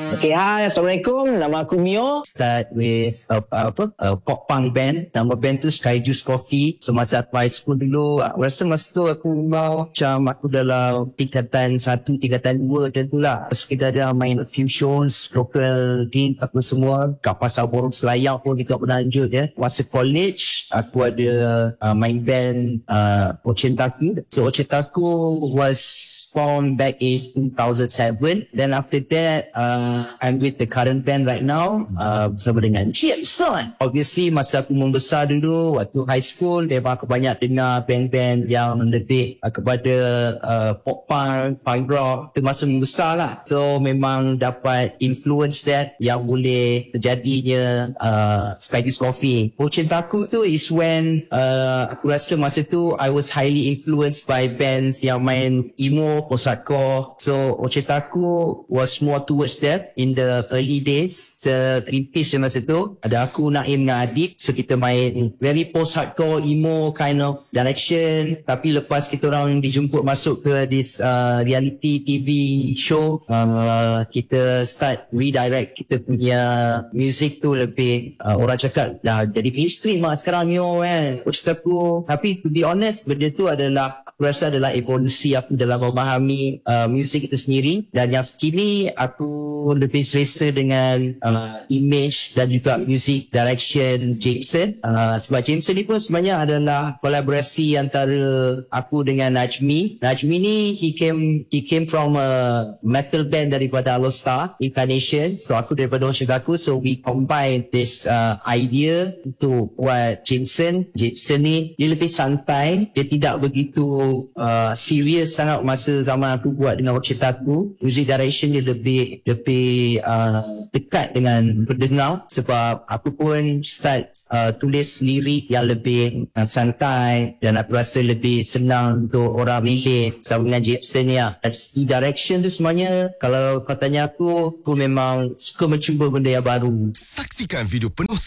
Okay, hai, Assalamualaikum. Nama aku Mio. Start with pop punk band. Nama band tu Sky Juice Coffee. So masa aku high school dulu, aku rasa masa tu aku memang macam aku dalam tingkatan 1, tingkatan 2 macam tu lah. Lepas kita ada main a few shows, local gig apa semua. Kat Pasar Borong Selayar pun kita pernah lanjut ya. Masa college, aku ada main band Ochentaku. So Ochentaku was formed back in 2007. Then after that, I'm with the current band right now, bersama dengan Jameson. Obviously, masa aku membesar dulu, waktu high school, memang aku banyak dengar band-band yang lebih kepada pop punk, punk rock. Itu masa membesar lah. So, memang dapat influence that yang boleh terjadinya Sky Juice Coffee. Cintaku tu is when aku rasa masa tu I was highly influenced by bands yang main emo, post-hardcore. So, Cintaku was more towards that in the early days. Greenpeace masa tu ada aku, Naim dengan Adik. So kita main very post-hardcore, emo kind of direction. Tapi lepas kita orang dijemput masuk ke this reality TV show, kita start redirect kita punya music tu lebih orang cakap dah jadi mainstream lah sekarang Mio kan. Cintaku. Tapi to be honest, benda tu adalah aku rasa adalah evolusi aku dalam memahami music itu sendiri. Dan yang kini aku lebih selesa dengan image dan juga music direction Jameson. Sebab Jameson ni pun sebenarnya adalah kolaborasi antara aku dengan Najmi. Najmi ni he came from a metal band daripada Alostar, Incarnation. So aku daripada Oshigaku. So we combine this idea untuk buat Jameson. Jameson ni dia lebih santai, dia tidak begitu serius sangat masa zaman aku buat dengan Cintaku. Music direction dia lebih dekat dengan pendengar, sebab aku pun start tulis lirik yang lebih santai dan aku rasa lebih senang untuk orang relate sama dengan Jameson ni lah. Di direction tu semuanya, kalau kau tanya aku memang suka mencuba benda yang baru. Saksikan video penuh